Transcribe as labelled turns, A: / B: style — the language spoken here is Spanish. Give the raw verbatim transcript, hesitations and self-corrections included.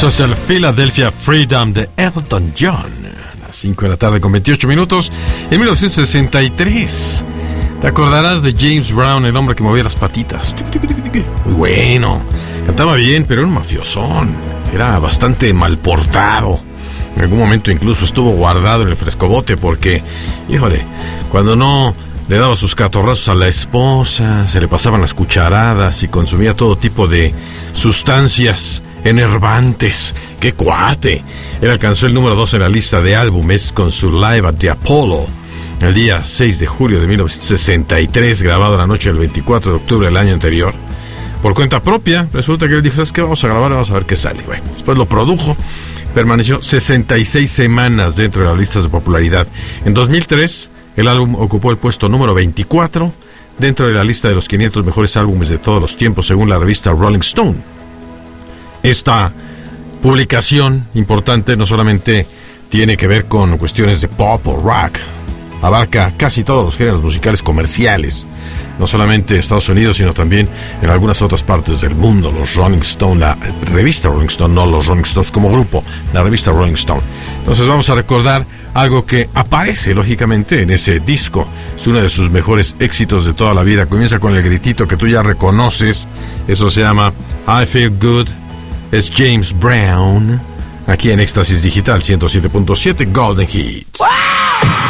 A: Esto es el Philadelphia Freedom de Elton John. A las cinco de la tarde con veintiocho minutos. En mil novecientos sesenta y tres. Te acordarás de James Brown, el hombre que movía las patitas. Muy bueno. Cantaba bien, pero era un mafiosón. Era bastante mal portado. En algún momento incluso estuvo guardado en el frescobote porque, híjole, cuando no le daba sus catorrazos a la esposa, se le pasaban las cucharadas y consumía todo tipo de sustancias enervantes. ¡Qué cuate! Él alcanzó el número dos en la lista de álbumes con su Live at the Apollo el día seis de julio de mil novecientos sesenta y tres, grabado la noche del veinticuatro de octubre del año anterior. Por cuenta propia, resulta que él dijo, ¿sabes qué? Vamos a grabar, vamos a ver qué sale. Bueno, después lo produjo, permaneció sesenta y seis semanas dentro de las listas de popularidad. En dos mil tres, el álbum ocupó el puesto número veinticuatro dentro de la lista de los quinientos mejores álbumes de todos los tiempos, según la revista Rolling Stone. Esta publicación importante no solamente tiene que ver con cuestiones de pop o rock, abarca casi todos los géneros musicales comerciales, no solamente en Estados Unidos, sino también en algunas otras partes del mundo. Los Rolling Stone, la revista Rolling Stone, no los Rolling Stones como grupo, la revista Rolling Stone. Entonces vamos a recordar algo que aparece, lógicamente, en ese disco. Es uno de sus mejores éxitos de toda la vida. Comienza con el gritito que tú ya reconoces. Eso se llama I Feel Good. Es James Brown, aquí en Éxtasis Digital ciento siete punto siete Golden Hits.
B: ¡Wow!